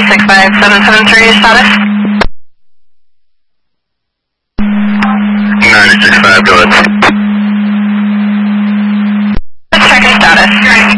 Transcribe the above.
965-773 status? 965, go ahead. Let's check your status.